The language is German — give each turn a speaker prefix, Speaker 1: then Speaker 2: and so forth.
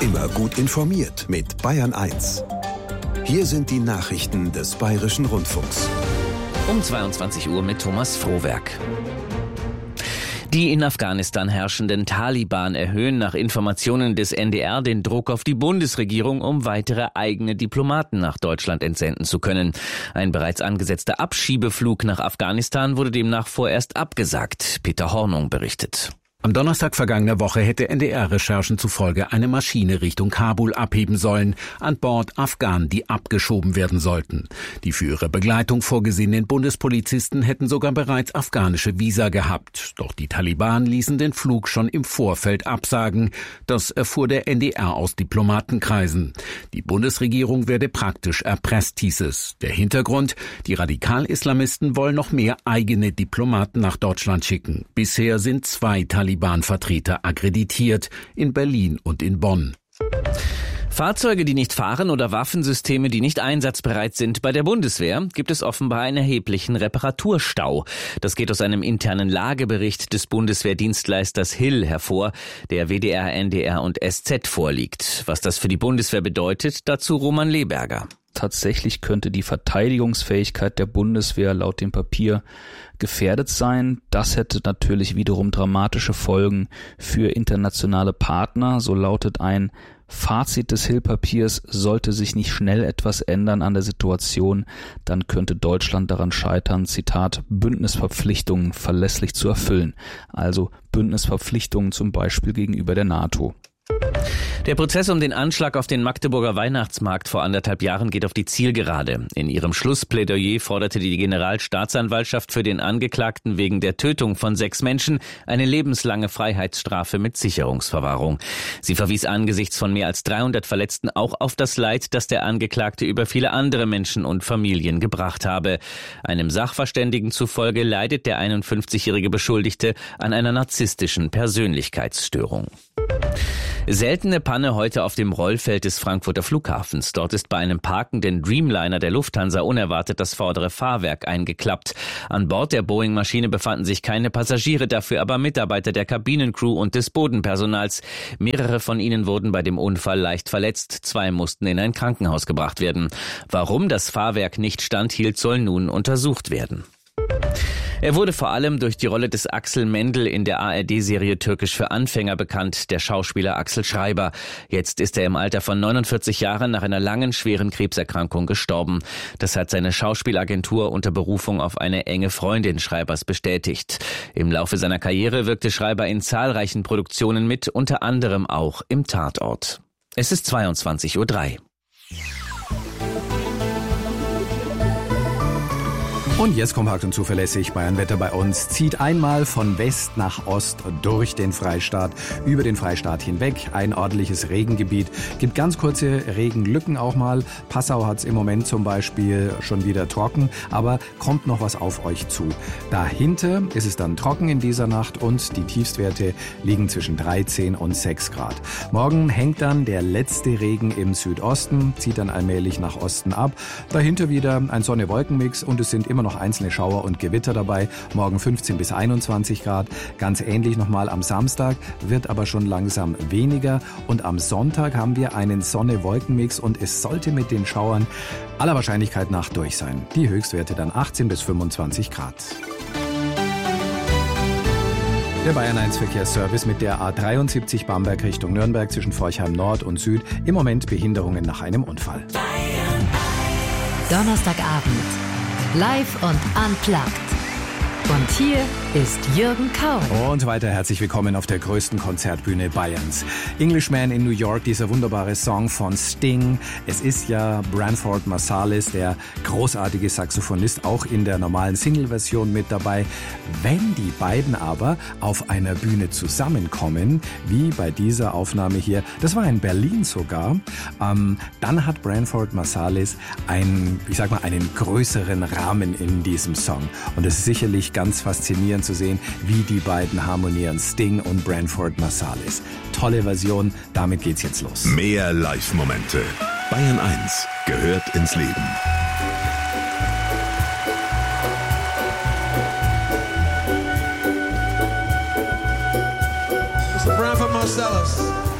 Speaker 1: Immer gut informiert mit Bayern 1. Hier sind die Nachrichten des Bayerischen Rundfunks.
Speaker 2: Um 22 Uhr mit Thomas Frohwerk. Die in Afghanistan herrschenden Taliban erhöhen nach Informationen des NDR den Druck auf die Bundesregierung, um weitere eigene Diplomaten nach Deutschland entsenden zu können. Ein bereits angesetzter Abschiebeflug nach Afghanistan wurde demnach vorerst abgesagt. Peter Hornung berichtet.
Speaker 3: Am Donnerstag vergangener Woche hätte NDR-Recherchen zufolge eine Maschine Richtung Kabul abheben sollen, an Bord Afghanen, die abgeschoben werden sollten. Die für ihre Begleitung vorgesehenen Bundespolizisten hätten sogar bereits afghanische Visa gehabt. Doch die Taliban ließen den Flug schon im Vorfeld absagen. Das erfuhr der NDR aus Diplomatenkreisen. Die Bundesregierung werde praktisch erpresst, hieß es. Der Hintergrund: Die Radikal-Islamisten wollen noch mehr eigene Diplomaten nach Deutschland schicken. Bisher sind 2 Taliban-Vertreter akkreditiert, in Berlin und in Bonn.
Speaker 2: Fahrzeuge, die nicht fahren, oder Waffensysteme, die nicht einsatzbereit sind. Bei der Bundeswehr gibt es offenbar einen erheblichen Reparaturstau. Das geht aus einem internen Lagebericht des Bundeswehrdienstleisters Hill hervor, der WDR, NDR und SZ vorliegt. Was das für die Bundeswehr bedeutet, dazu Roman Leberger.
Speaker 4: Tatsächlich könnte die Verteidigungsfähigkeit der Bundeswehr laut dem Papier gefährdet sein. Das hätte natürlich wiederum dramatische Folgen für internationale Partner. So lautet ein Fazit des Hill-Papiers: Sollte sich nicht schnell etwas ändern an der Situation, dann könnte Deutschland daran scheitern, Zitat, Bündnisverpflichtungen verlässlich zu erfüllen. Also Bündnisverpflichtungen zum Beispiel gegenüber der NATO.
Speaker 2: Der Prozess um den Anschlag auf den Magdeburger Weihnachtsmarkt vor 1,5 Jahren geht auf die Zielgerade. In ihrem Schlussplädoyer forderte die Generalstaatsanwaltschaft für den Angeklagten wegen der Tötung von 6 Menschen eine lebenslange Freiheitsstrafe mit Sicherungsverwahrung. Sie verwies angesichts von mehr als 300 Verletzten auch auf das Leid, das der Angeklagte über viele andere Menschen und Familien gebracht habe. Einem Sachverständigen zufolge leidet der 51-jährige Beschuldigte an einer narzisstischen Persönlichkeitsstörung. Seltene Panne heute auf dem Rollfeld des Frankfurter Flughafens. Dort ist bei einem parkenden Dreamliner der Lufthansa unerwartet das vordere Fahrwerk eingeklappt. An Bord der Boeing-Maschine befanden sich keine Passagiere, dafür aber Mitarbeiter der Kabinencrew und des Bodenpersonals. Mehrere von ihnen wurden bei dem Unfall leicht verletzt. 2 mussten in ein Krankenhaus gebracht werden. Warum das Fahrwerk nicht standhielt, soll nun untersucht werden. Er wurde vor allem durch die Rolle des Axel Mendel in der ARD-Serie Türkisch für Anfänger bekannt, der Schauspieler Axel Schreiber. Jetzt ist er im Alter von 49 Jahren nach einer langen, schweren Krebserkrankung gestorben. Das hat seine Schauspielagentur unter Berufung auf eine enge Freundin Schreibers bestätigt. Im Laufe seiner Karriere wirkte Schreiber in zahlreichen Produktionen mit, unter anderem auch im Tatort. Es ist 22:03 Uhr.
Speaker 5: Und jetzt kompakt und zuverlässig Bayernwetter bei uns. Zieht einmal von West nach Ost durch den Freistaat, über den Freistaat hinweg. Ein ordentliches Regengebiet. Gibt ganz kurze Regenlücken auch mal. Passau hat es im Moment zum Beispiel schon wieder trocken, aber kommt noch was auf euch zu. Dahinter ist es dann trocken in dieser Nacht und die Tiefstwerte liegen zwischen 13 und 6 Grad. Morgen hängt dann der letzte Regen im Südosten, zieht dann allmählich nach Osten ab. Dahinter wieder ein Sonne-Wolken-Mix und es sind immer noch einzelne Schauer und Gewitter dabei. Morgen 15 bis 21 Grad. Ganz ähnlich nochmal am Samstag, wird aber schon langsam weniger. Und am Sonntag haben wir einen Sonne-Wolken-Mix und es sollte mit den Schauern aller Wahrscheinlichkeit nach durch sein. Die Höchstwerte dann 18 bis 25 Grad. Der Bayern 1 Verkehrsservice mit der A73 Bamberg Richtung Nürnberg zwischen Forchheim Nord und Süd. Im Moment Behinderungen nach einem Unfall.
Speaker 6: Donnerstagabend. Live und unplugged. Und hier ist Jürgen Kaul.
Speaker 5: Und weiter herzlich willkommen auf der größten Konzertbühne Bayerns. Englishman in New York, dieser wunderbare Song von Sting. Es ist ja Branford Marsalis, der großartige Saxophonist, auch in der normalen Single-Version mit dabei. Wenn die beiden aber auf einer Bühne zusammenkommen, wie bei dieser Aufnahme hier, das war in Berlin sogar, dann hat Branford Marsalis einen größeren Rahmen in diesem Song. Und es ist sicherlich ganz faszinierend zu sehen, wie die beiden harmonieren, Sting und Branford Marsalis. Tolle Version, damit geht's jetzt los.
Speaker 1: Mehr Live-Momente. Bayern 1 gehört ins Leben.
Speaker 7: Mr. Branford Marsalis.